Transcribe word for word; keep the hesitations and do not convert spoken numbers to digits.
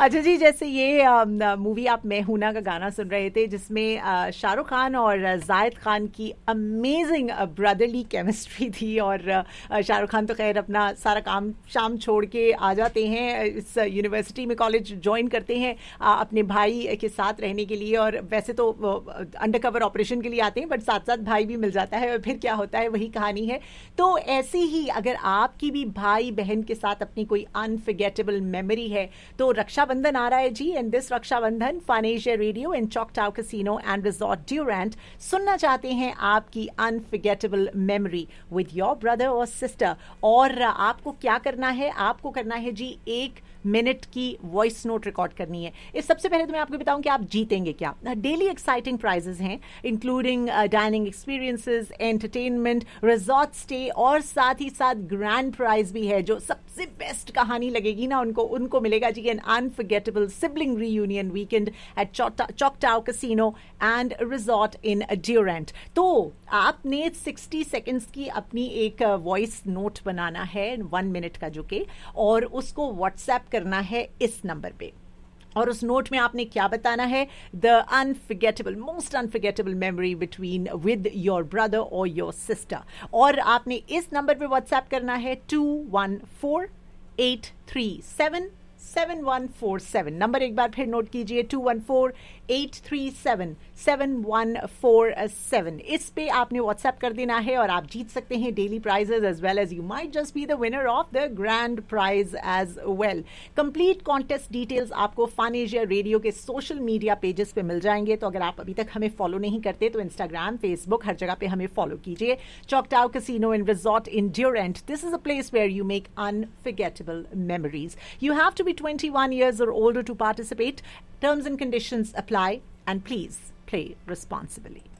अच्छा जी, जैसे ये मूवी आप मैं हूं ना का गाना सुन रहे थे, जिसमें शाहरुख खान और जायद खान की अमेजिंग ब्रदरली केमिस्ट्री थी, और शाहरुख खान तो खैर अपना सारा काम शाम छोड़ के आ जाते हैं, इस यूनिवर्सिटी में कॉलेज ज्वाइन करते हैं अपने भाई के साथ रहने के लिए, और वैसे तो अंडरकवर ऑपरेशन के लिए आते हैं, बट साथ साथ भाई भी मिल जाता है, और फिर क्या होता है वही कहानी है। तो ऐसे ही अगर आपकी भी भाई बहन के साथ अपनी कोई अनफॉरगेटेबल मेमोरी है, तो रक्षाबंधन आ रहा है जी, and this Rakshabandhan fun Asia radio in चॉकटाउ casino and resort Durand सुनना चाहते हैं आपकी unforgettable memory with your brother और सिस्टर। और आपको क्या करना है, आपको करना है जी एक मिनट की वॉइस नोट रिकॉर्ड करनी है। इस सबसे पहले तो मैं आपको बताऊं कि आप जीतेंगे क्या। डेली एक्साइटिंग प्राइजेस हैं, including dining experiences, entertainment, resort stay, और साथ ही साथ ग्रैंड प्राइज भी है। जो सबसे बेस्ट कहानी लगेगी ना उनको उनको मिलेगा G N unforgettable sibling reunion weekend at चॉकटाउ casino and resort in Durand. तो आपने सिक्सटी सेकेंड्स की अपनी एक वॉइस नोट बनाना है, वन मिनट का जो के, और उसको व्हाट्सएप करना है इस नंबर पे। और उस नोट में आपने क्या बताना है, the unforgettable most unforgettable memory between with your brother और योर सिस्टर। और आपने इस नंबर पे व्हाट्सएप करना है to one four eight three seven seven one four seven. Number एक बार फिर नोट कीजिए, to one four eight three seven seven one four seven. इस पे आपने व्हाट्सएप कर देना है, और आप जीत सकते हैं daily prices as well as you might just be the winner of the grand prize as well. Complete contest details आपको फन एशिया रेडियो के सोशल मीडिया पेजेस पे मिल जाएंगे। तो अगर आप अभी तक हमें फॉलो नहीं करते तो इंस्टाग्राम, फेसबुक, हर जगह पे हमें फॉलो कीजिए। चॉकटाउ casino and resort in Durand, this is a place where you make unforgettable memories. You have to be twenty-one years or older to participate. Terms and conditions apply, and please play responsibly.